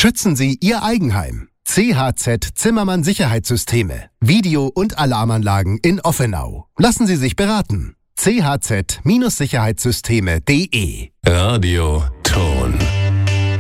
Schützen Sie Ihr Eigenheim. CHZ Zimmermann Sicherheitssysteme. Video- und Alarmanlagen in Offenau. Lassen Sie sich beraten. chz-sicherheitssysteme.de Radio Ton.